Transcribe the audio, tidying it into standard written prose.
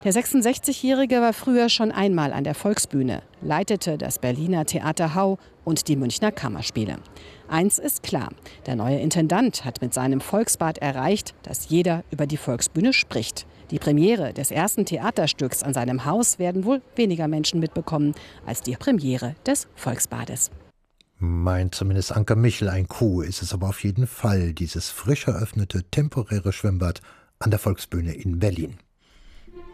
Der 66-Jährige war früher schon einmal an der Volksbühne, leitete das Berliner Theater Hau und die Münchner Kammerspiele. Eins ist klar, der neue Intendant hat mit seinem Volksbad erreicht, dass jeder über die Volksbühne spricht. Die Premiere des ersten Theaterstücks an seinem Haus werden wohl weniger Menschen mitbekommen als die Premiere des Volksbades. Meint zumindest Anke Michel, ein Coup ist es aber auf jeden Fall, dieses frisch eröffnete temporäre Schwimmbad an der Volksbühne in Berlin.